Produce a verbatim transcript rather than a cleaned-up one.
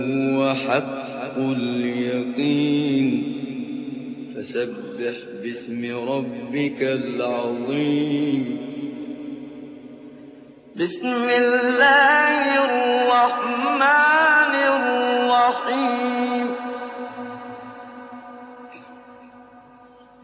هو حق اليقين فسبح باسم ربك العظيم. بسم الله الرحمن